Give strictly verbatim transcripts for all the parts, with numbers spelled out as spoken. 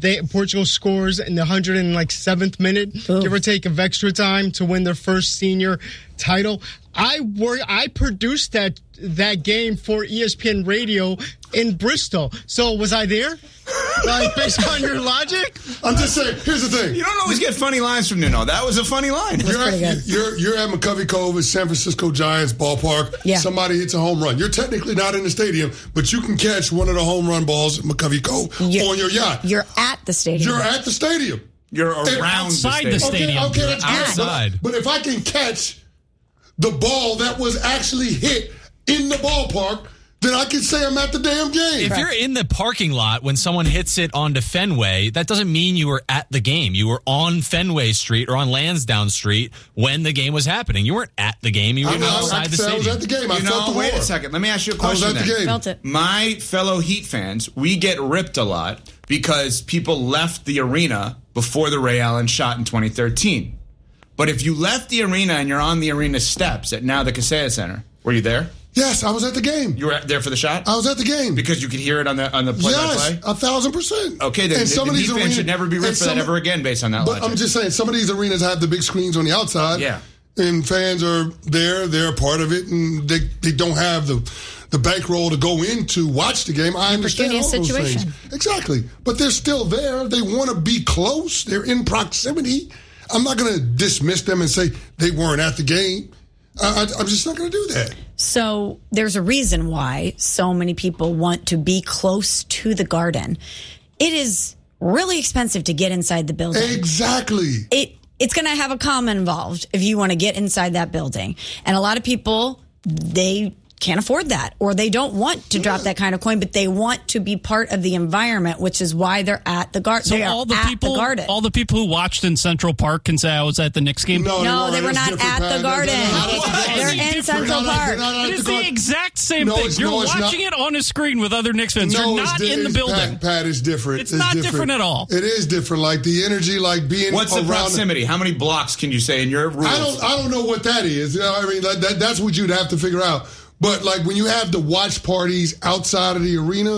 they Portugal scores in the one hundred seventh minute, Ooh. give or take, of extra time to win their first senior title. I were I produced that that game for E S P N Radio in Bristol. So was I there? Like, based on your logic? I'm just saying, here's the thing. You don't always get funny lines from Nuno. That was a funny line. You're at, you're, you're at McCovey Cove at San Francisco Giants ballpark. Yeah. Somebody hits a home run. You're technically not in the stadium, but you can catch one of the home run balls at McCovey Cove you're, on your yacht. You're at the stadium. You're at the stadium. You're around outside the the stadium. stadium. Okay, okay that's outside. But, but if I can catch the ball that was actually hit in the ballpark, then I can say I'm at the damn game. If you're in the parking lot when someone hits it onto Fenway, that doesn't mean you were at the game. You were on Fenway Street or on Lansdowne Street when the game was happening. You weren't at the game. You were I, outside I, the I stadium. was at the game. I you felt know, the wait war. a second. Let me ask you a I was question. at the then. game. Felt it. My fellow Heat fans, we get ripped a lot because people left the arena before the Ray Allen shot in twenty thirteen. But if you left the arena and you're on the arena steps at now the Kaseya Center, were you there? Yes, I was at the game. You were there for the shot? I was at the game. Because you could hear it on the on the play-by-play? Yes, a thousand percent. Okay, then and the, some the of Heat these fans arenas should never be ripped for that ever again based on that But logic. I'm just saying, some of these arenas have the big screens on the outside. Yeah. And fans are there, they're a part of it, and they, they don't have the the bankroll to go in to watch the game. I understand all those situation. things. Exactly. But they're still there. They want to be close. They're in proximity. I'm not going to dismiss them and say they weren't at the game. I, I, I'm just not going to do that. So there's a reason why so many people want to be close to the Garden. It is really expensive to get inside the building. Exactly. It it's going to have a comma involved if you want to get inside that building. And a lot of people, they can't afford that, or they don't want to yeah. drop that kind of coin, but they want to be part of the environment, which is why they're at the Garden. So they all the at people, the Garden. all the people who watched in Central Park can say I was at the Knicks game. No, no they, they were not at the Garden. They're in Central Park. It is the exact same no, thing. You're no, watching it on a screen with other Knicks fans. No, You're not di- in the building. Pat, Pat, it's different. It's, it's not different. different at all. It is different. Like the energy, like being What's around the proximity? How many blocks can you say in your rules? I don't. I don't know what that is. You know, I mean, that, that, that's what you'd have to figure out. But like when you have the watch parties outside of the arena,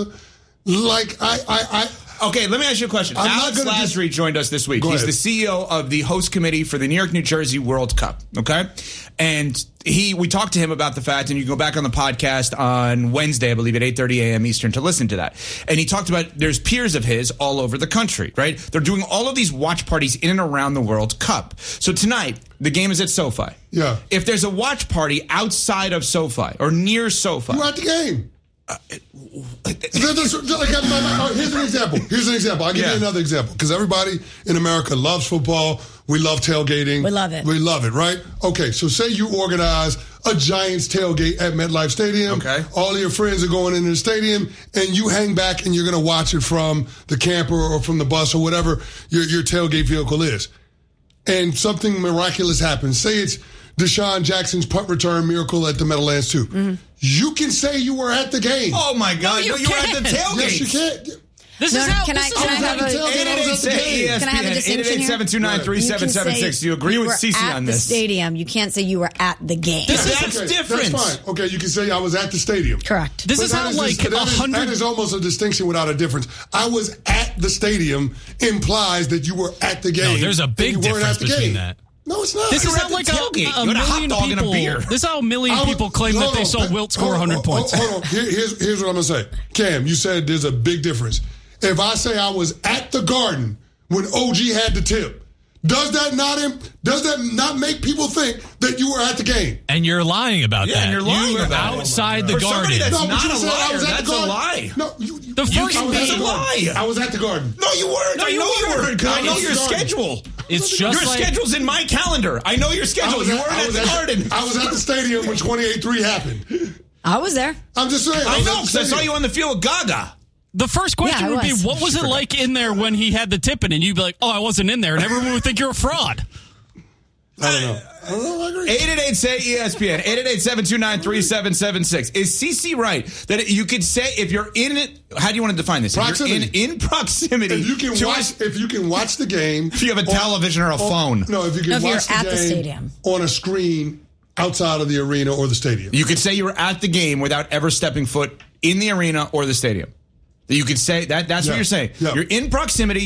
like I, I, I okay, let me ask you a question. I'm Alex Lasry just, joined us this week. He's ahead. the C E O of the host committee for the New York, New Jersey World Cup. Okay, and he we talked to him about the fact, and you can go back on the podcast on Wednesday, I believe, at eight thirty a.m. Eastern to listen to that. And he talked about there's peers of his all over the country, right? They're doing all of these watch parties in and around the World Cup. So tonight, the game is at SoFi. Yeah. If there's a watch party outside of SoFi or near SoFi, you're at the game. Uh, here's an example. Here's an example. I'll give yeah. you another example. Because everybody in America loves football. We love tailgating. We love it. We love it, right? Okay, so say you organize a Giants tailgate at MetLife Stadium. Okay. All of your friends are going into the stadium, and you hang back and you're going to watch it from the camper or from the bus or whatever your, your tailgate vehicle is. And something miraculous happens. Say it's Deshaun Jackson's punt return miracle at the Meadowlands two. Mm-hmm. You can say you were at the game. Oh, my God. No, you, you were at the tailgate. Yes, you can. This no, is how. Can I, can I have a, can I have a distinction here? seven two nine, three seven seven six. Do you agree you with Cece on this? At the stadium. You can't say you were at the game. This yeah, is okay, different. That's fine. Okay, you can say I was at the stadium. Correct. This but is how is like just, a that is, hundred. That is almost a distinction without a difference. I was at the stadium implies that you were at the game. No, there's a big difference between game. that. No, it's not. This you is how like a, a, a million a people. beer. This is how a million was, people claim that they on, saw Wilt score one hundred hold, points. Hold, hold on. Here, here's, here's what I'm going to say. Cam, you said there's a big difference. If I say I was at the Garden when O G had the tip, does that not does that not make people think that you were at the game? And you're lying about yeah, that. And you're lying you were about outside it. the For Garden. That's no, not you a said I liar. was at That's the a Garden. lie. No, you, the you, first I was that's at the a lie. I was at the Garden. No, you weren't. No, I you know you weren't. weren't. I know I was your at the Garden. schedule. It's Your just like schedule's in my calendar. I know your schedule. Was you at, weren't at was the at, Garden. I was at the stadium when twenty-eight three happened. I was there. I'm just saying. I, I know, because I saw you on the field with Gaga. the first question Yeah, would was. be, what was it like in there when he had the tip in? And you'd be like, oh, I wasn't in there. And everyone would think you're a fraud. I don't know. I don't know. I agree. eight eight eight say E S P N. eight eight eight, seven two nine, three seven seven six. Is Cece right that you could say if you're in it? How do you want to define this? Proximity. If you're in, in proximity. If you can to watch, a, if you can watch the game, if you have a on, television or a on, phone. No, if you can No, if you're watch the at game the stadium. on a screen outside of the arena or the stadium. You could say you were at the game without ever stepping foot in the arena or the stadium. You could say that. That's Yeah. what you're saying. Yeah. You're in proximity.